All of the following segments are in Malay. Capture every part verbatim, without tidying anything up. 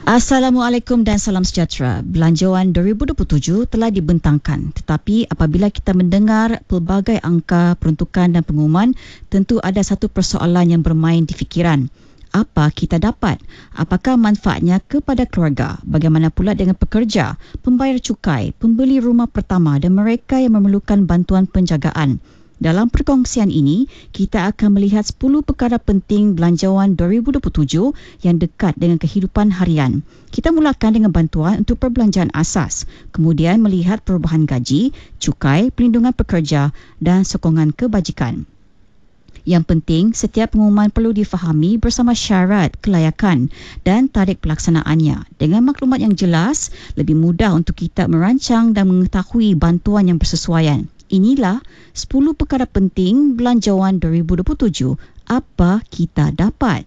Assalamualaikum dan salam sejahtera. Belanjawan dua ribu dua puluh tujuh telah dibentangkan, tetapi apabila kita mendengar pelbagai angka, peruntukan dan pengumuman, tentu ada satu persoalan yang bermain di fikiran. Apa kita dapat? Apakah manfaatnya kepada keluarga? Bagaimana pula dengan pekerja, pembayar cukai, pembeli rumah pertama dan mereka yang memerlukan bantuan penjagaan? Dalam perkongsian ini, kita akan melihat sepuluh perkara penting belanjawan dua ribu dua puluh tujuh yang dekat dengan kehidupan harian. Kita mulakan dengan bantuan untuk perbelanjaan asas, kemudian melihat perubahan gaji, cukai, perlindungan pekerja dan sokongan kebajikan. Yang penting, setiap pengumuman perlu difahami bersama syarat, kelayakan dan tarikh pelaksanaannya. Dengan maklumat yang jelas, lebih mudah untuk kita merancang dan mengetahui bantuan yang bersesuaian. Inilah sepuluh perkara penting belanjawan dua ribu dua puluh tujuh. Apa kita dapat?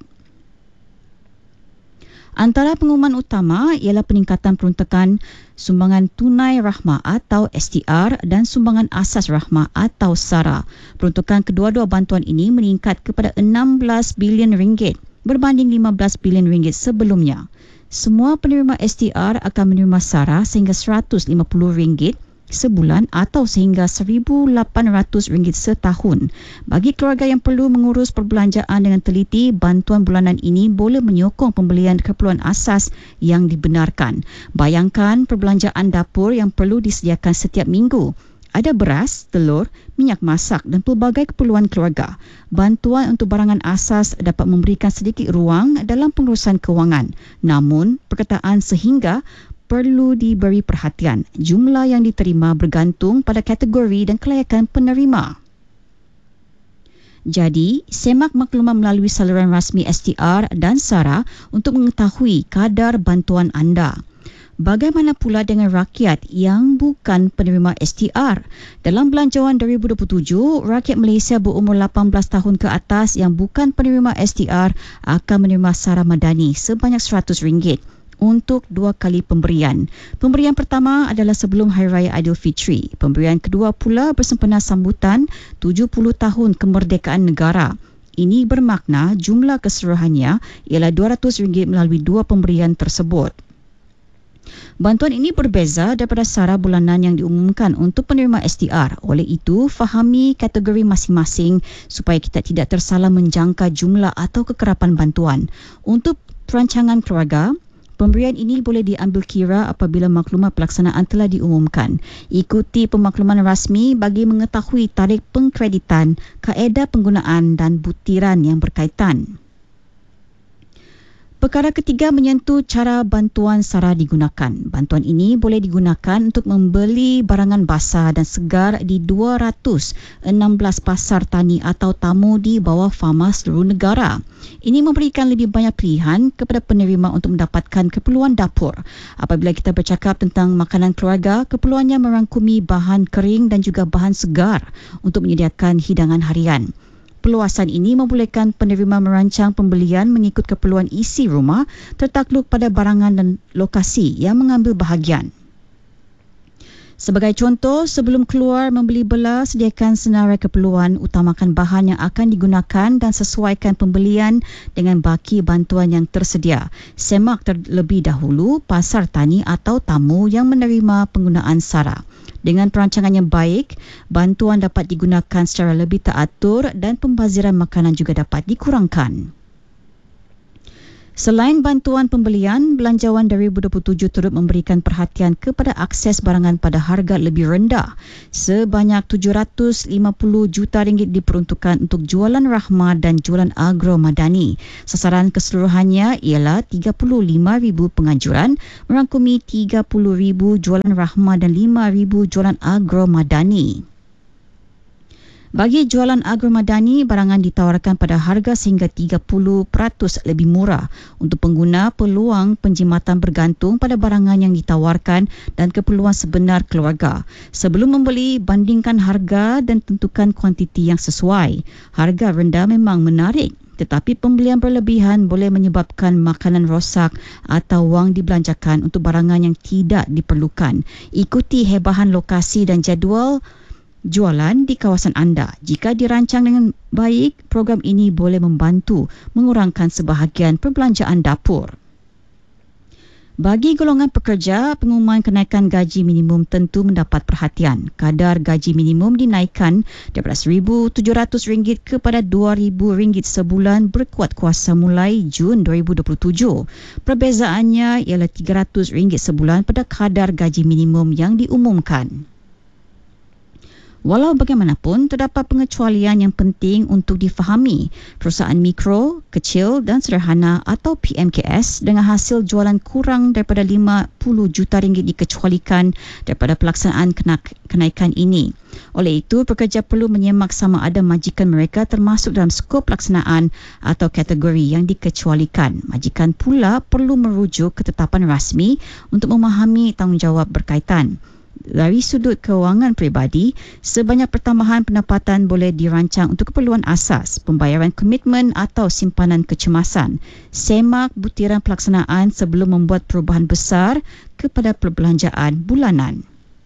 Antara pengumuman utama ialah peningkatan peruntukan sumbangan tunai rahmah atau S T R dan sumbangan asas rahmah atau SARA. Peruntukan kedua-dua bantuan ini meningkat kepada enam belas bilion ringgit berbanding lima belas bilion ringgit sebelumnya. Semua penerima S T R akan menerima SARA sehingga seratus lima puluh ringgit sebulan atau sehingga seribu lapan ratus ringgit setahun. Bagi keluarga yang perlu mengurus perbelanjaan dengan teliti, bantuan bulanan ini boleh menyokong pembelian keperluan asas yang dibenarkan. Bayangkan perbelanjaan dapur yang perlu disediakan setiap minggu. Ada beras, telur, minyak masak dan pelbagai keperluan keluarga. Bantuan untuk barangan asas dapat memberikan sedikit ruang dalam pengurusan kewangan. Namun, perkataan sehingga perlu diberi perhatian. Jumlah yang diterima bergantung pada kategori dan kelayakan penerima. Jadi, semak maklumat melalui saluran rasmi S T R dan SARA untuk mengetahui kadar bantuan anda. Bagaimana pula dengan rakyat yang bukan penerima S T R? Dalam belanjawan dua ribu dua puluh tujuh, rakyat Malaysia berumur lapan belas tahun ke atas yang bukan penerima S T R akan menerima SARA Madani sebanyak seratus ringgit. Untuk dua kali pemberian. Pemberian pertama adalah sebelum Hari Raya Aidilfitri. Pemberian kedua pula bersempena sambutan tujuh puluh tahun kemerdekaan negara. Ini bermakna jumlah keseluruhannya ialah dua ratus ringgit melalui dua pemberian tersebut. Bantuan ini berbeza daripada SARA bulanan yang diumumkan untuk penerima S T R. Oleh itu, fahami kategori masing-masing supaya kita tidak tersalah menjangka jumlah atau kekerapan bantuan. Untuk perancangan keluarga, pemberian ini boleh diambil kira apabila maklumat pelaksanaan telah diumumkan. Ikuti pemakluman rasmi bagi mengetahui tarikh pengkreditan, kaedah penggunaan dan butiran yang berkaitan. Perkara ketiga menyentuh cara bantuan SARA digunakan. Bantuan ini boleh digunakan untuk membeli barangan basah dan segar di dua ratus enam belas pasar tani atau tamu di bawah fama seluruh negara. Ini memberikan lebih banyak pilihan kepada penerima untuk mendapatkan keperluan dapur. Apabila kita bercakap tentang makanan keluarga, keperluannya merangkumi bahan kering dan juga bahan segar untuk menyediakan hidangan harian. Peluasan ini membolehkan penerima merancang pembelian mengikut keperluan isi rumah tertakluk pada barangan dan lokasi yang mengambil bahagian. Sebagai contoh, sebelum keluar membeli bela, sediakan senarai keperluan, utamakan bahan yang akan digunakan dan sesuaikan pembelian dengan baki bantuan yang tersedia. Semak terlebih dahulu pasar tani atau tamu yang menerima penggunaan SARA. Dengan perancangan yang baik, bantuan dapat digunakan secara lebih teratur dan pembaziran makanan juga dapat dikurangkan. Selain bantuan pembelian, belanjawan dua ribu dua puluh tujuh turut memberikan perhatian kepada akses barangan pada harga lebih rendah. Sebanyak tujuh ratus lima puluh juta ringgit diperuntukkan untuk jualan rahmah dan jualan agro madani. Sasaran keseluruhannya ialah tiga puluh lima ribu pengajuran, merangkumi tiga puluh ribu jualan rahmah dan lima ribu jualan agro madani. Bagi jualan agro madani, barangan ditawarkan pada harga sehingga tiga puluh peratus lebih murah. Untuk pengguna, peluang penjimatan bergantung pada barangan yang ditawarkan dan keperluan sebenar keluarga. Sebelum membeli, bandingkan harga dan tentukan kuantiti yang sesuai. Harga rendah memang menarik, tetapi pembelian berlebihan boleh menyebabkan makanan rosak atau wang dibelanjakan untuk barangan yang tidak diperlukan. Ikuti hebahan lokasi dan jadual jualan di kawasan anda. Jika dirancang dengan baik, program ini boleh membantu mengurangkan sebahagian perbelanjaan dapur. Bagi golongan pekerja, pengumuman kenaikan gaji minimum tentu mendapat perhatian. Kadar gaji minimum dinaikkan daripada seribu tujuh ratus ringgit kepada dua ribu ringgit sebulan berkuat kuasa mulai Jun dua ribu dua puluh tujuh. Perbezaannya ialah tiga ratus ringgit sebulan pada kadar gaji minimum yang diumumkan. Walau bagaimanapun, terdapat pengecualian yang penting untuk difahami. Perusahaan mikro, kecil dan sederhana atau P M K S dengan hasil jualan kurang daripada lima puluh juta ringgit dikecualikan daripada pelaksanaan kenaikan ini. Oleh itu, pekerja perlu menyemak sama ada majikan mereka termasuk dalam skop pelaksanaan atau kategori yang dikecualikan. Majikan pula perlu merujuk ketetapan rasmi untuk memahami tanggungjawab berkaitan. Dari sudut kewangan peribadi, sebanyak pertambahan pendapatan boleh dirancang untuk keperluan asas, pembayaran komitmen atau simpanan kecemasan. Semak butiran pelaksanaan sebelum membuat perubahan besar kepada perbelanjaan bulanan.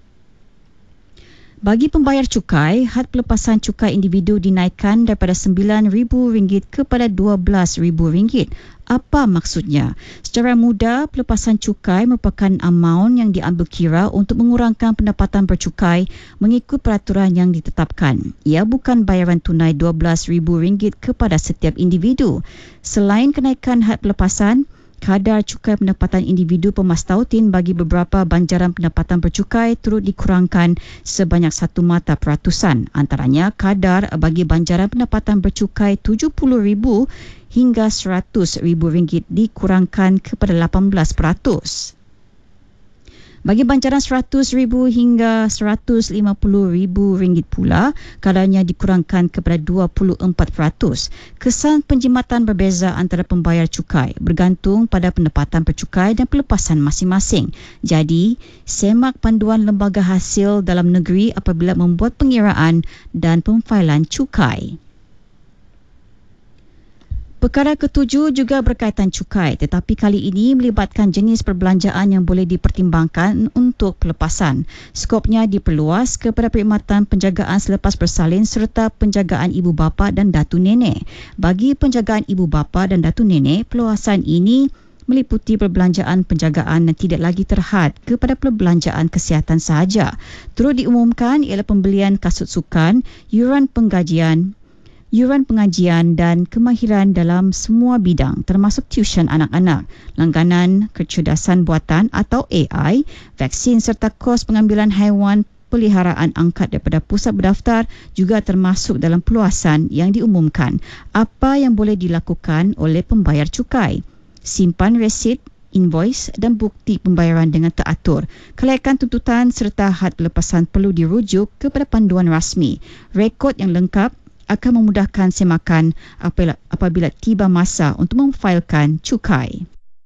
Bagi pembayar cukai, had pelepasan cukai individu dinaikkan daripada sembilan ribu ringgit kepada dua belas ribu ringgit. Apa maksudnya? Secara mudah, pelepasan cukai merupakan amaun yang diambil kira untuk mengurangkan pendapatan bercukai mengikut peraturan yang ditetapkan. Ia bukan bayaran tunai dua belas ribu ringgit kepada setiap individu. Selain kenaikan had pelepasan, kadar cukai pendapatan individu pemastautin bagi beberapa banjaran pendapatan bercukai turut dikurangkan sebanyak satu mata peratusan. Antaranya, kadar bagi banjaran pendapatan bercukai tujuh puluh ribu hingga seratus ribu ringgit dikurangkan kepada lapan belas peratus. Bagi banjaran seratus ribu hingga seratus lima puluh ribu ringgit pula, kadarnya dikurangkan kepada dua puluh empat peratus. Kesan penjimatan berbeza antara pembayar cukai bergantung pada pendapatan bercukai dan pelepasan masing-masing. Jadi, semak panduan lembaga hasil dalam negeri apabila membuat pengiraan dan pemfailan cukai. Perkara ketujuh juga berkaitan cukai, tetapi kali ini melibatkan jenis perbelanjaan yang boleh dipertimbangkan untuk pelepasan. Skopnya diperluas kepada perkhidmatan penjagaan selepas bersalin serta penjagaan ibu bapa dan datu nenek. Bagi penjagaan ibu bapa dan datu nenek, perluasan ini meliputi perbelanjaan penjagaan yang tidak lagi terhad kepada perbelanjaan kesihatan sahaja. Turut diumumkan ialah pembelian kasut sukan, yuran penggajian, yuran pengajian dan kemahiran dalam semua bidang termasuk tuition anak-anak, langganan kecerdasan buatan atau A I, vaksin serta kos pengambilan haiwan peliharaan angkat daripada pusat berdaftar juga termasuk dalam peluasan yang diumumkan. Apa yang boleh dilakukan oleh pembayar cukai? Simpan resit, invoice dan bukti pembayaran dengan teratur. Kelayakan tuntutan serta had pelepasan perlu dirujuk kepada panduan rasmi. Rekod yang lengkap akan memudahkan semakan apabila, apabila tiba masa untuk memfailkan cukai.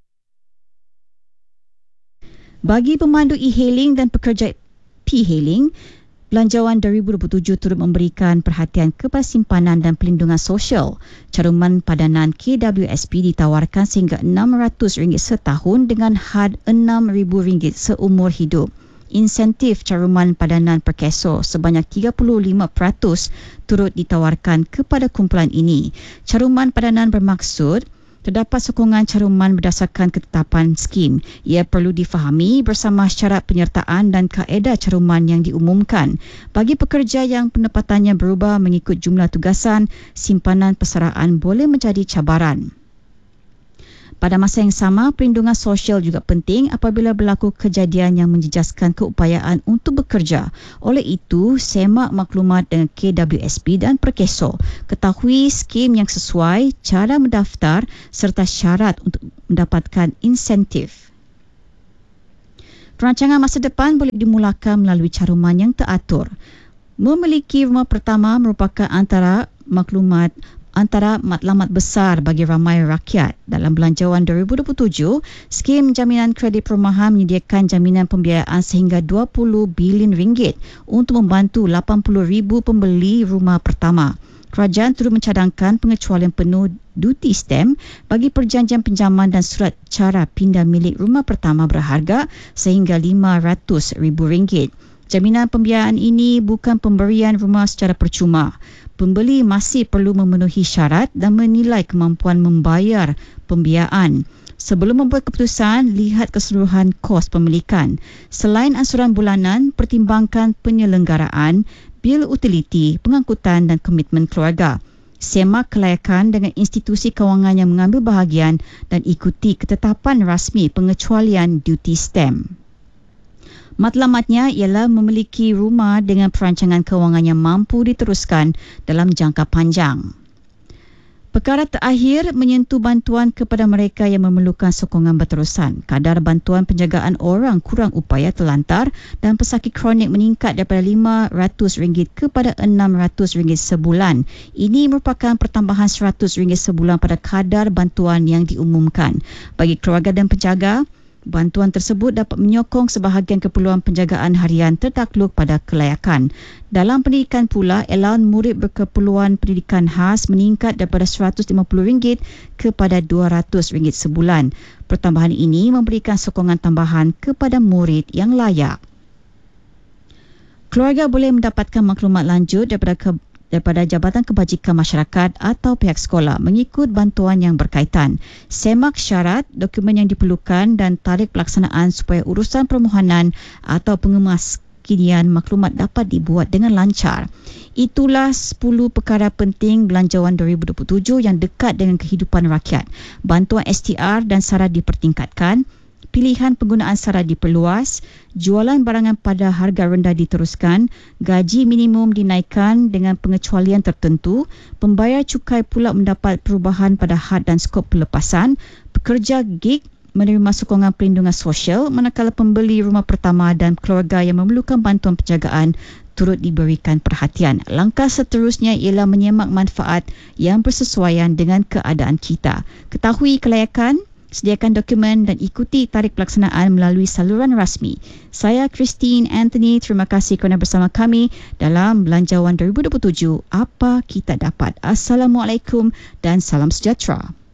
Bagi pemandu e-hailing dan pekerja P-hailing, Belanjawan dua ribu dua puluh tujuh turut memberikan perhatian kepada simpanan dan pelindungan sosial. Caruman padanan K W S P ditawarkan sehingga enam ratus ringgit setahun dengan had enam ribu ringgit seumur hidup. Insentif caruman padanan perkeso sebanyak tiga puluh lima peratus turut ditawarkan kepada kumpulan ini. Caruman padanan bermaksud terdapat sokongan caruman berdasarkan ketetapan skim. Ia perlu difahami bersama syarat penyertaan dan kaedah caruman yang diumumkan. Bagi pekerja yang pendapatannya berubah mengikut jumlah tugasan, simpanan persaraan boleh menjadi cabaran. Pada masa yang sama, perlindungan sosial juga penting apabila berlaku kejadian yang menjejaskan keupayaan untuk bekerja. Oleh itu, semak maklumat dengan K W S P dan Perkeso. Ketahui skim yang sesuai, cara mendaftar serta syarat untuk mendapatkan insentif. Perancangan masa depan boleh dimulakan melalui caruman yang teratur. Memiliki rumah pertama merupakan antara maklumat antara matlamat besar bagi ramai rakyat. Dalam Belanjawan dua ribu dua puluh tujuh, skim jaminan kredit perumahan menyediakan jaminan pembiayaan sehingga dua puluh bilion ringgit untuk membantu lapan puluh ribu pembeli rumah pertama. Kerajaan turut mencadangkan pengecualian penuh duty stamp bagi perjanjian pinjaman dan surat cara pindah milik rumah pertama berharga sehingga lima ratus ribu ringgit. Jaminan pembiayaan ini bukan pemberian rumah secara percuma. Pembeli masih perlu memenuhi syarat dan menilai kemampuan membayar pembiayaan. Sebelum membuat keputusan, lihat keseluruhan kos pemilikan. Selain ansuran bulanan, pertimbangkan penyelenggaraan, bil utiliti, pengangkutan dan komitmen keluarga. Semak kelayakan dengan institusi kewangan yang mengambil bahagian dan ikuti ketetapan rasmi pengecualian duty stamp. Matlamatnya ialah memiliki rumah dengan perancangan kewangan yang mampu diteruskan dalam jangka panjang. Perkara terakhir menyentuh bantuan kepada mereka yang memerlukan sokongan berterusan. Kadar bantuan penjagaan orang kurang upaya terlantar dan pesakit kronik meningkat daripada lima ratus ringgit kepada enam ratus ringgit sebulan. Ini merupakan pertambahan seratus ringgit sebulan pada kadar bantuan yang diumumkan. Bagi keluarga dan penjaga, bantuan tersebut dapat menyokong sebahagian keperluan penjagaan harian tertakluk pada kelayakan. Dalam pendidikan pula, allowance murid berkeperluan pendidikan khas meningkat daripada seratus lima puluh ringgit kepada dua ratus ringgit sebulan. Pertambahan ini memberikan sokongan tambahan kepada murid yang layak. Keluarga boleh mendapatkan maklumat lanjut daripada ke daripada Jabatan Kebajikan Masyarakat atau pihak sekolah mengikut bantuan yang berkaitan. Semak syarat, dokumen yang diperlukan dan tarikh pelaksanaan supaya urusan permohonan atau pengemaskinian maklumat dapat dibuat dengan lancar. Itulah sepuluh perkara penting Belanjawan dua ribu dua puluh tujuh yang dekat dengan kehidupan rakyat. Bantuan S T R dan sara dipertingkatkan, pilihan penggunaan sara diperluas, jualan barangan pada harga rendah diteruskan, gaji minimum dinaikkan dengan pengecualian tertentu, pembayar cukai pula mendapat perubahan pada had dan skop pelepasan, pekerja gig menerima sokongan perlindungan sosial, manakala pembeli rumah pertama dan keluarga yang memerlukan bantuan penjagaan turut diberikan perhatian. Langkah seterusnya ialah menyemak manfaat yang bersesuaian dengan keadaan kita. Ketahui kelayakan, sediakan dokumen dan ikuti tarikh pelaksanaan melalui saluran rasmi. Saya Christine Anthony, terima kasih kerana bersama kami dalam Belanjawan dua ribu dua puluh tujuh. Apa kita dapat? Assalamualaikum dan salam sejahtera.